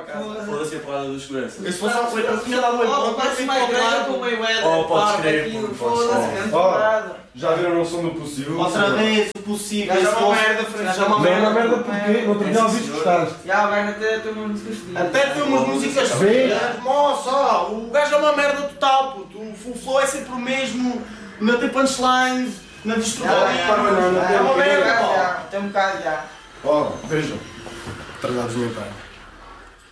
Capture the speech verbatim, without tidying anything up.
Foda-se a porrada dos seguranças. Se fosse ao Cleiton, tinha dado oito pontos. Parece uma igreja com meio Éder. Oh, podes crer. Foda-se, Já viram a noção do possível? Outra vez, o possível. já é uma merda, Fred. Já é uma Não é uma merda. merda porque no outro dia ouviste gostaste. Já, o gajo até tem umas músicas fodidas. Até tem umas músicas feias. Moça, ó, o gajo é uma merda total, puto. O flow é sempre o mesmo, não tem punchlines, não diz tudo ali. É uma merda, pá. Tem um bocado já. Ora, vejam. Tragados mentais.